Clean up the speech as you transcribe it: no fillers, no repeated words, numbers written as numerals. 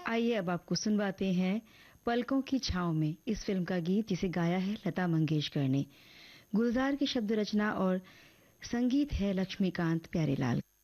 आइए अब आपको सुनवाते हैं पलकों की छांव में इस फिल्म का गीत, जिसे गाया है लता मंगेशकर ने। गुलजार की शब्द रचना और संगीत है लक्ष्मीकांत प्यारेलाल।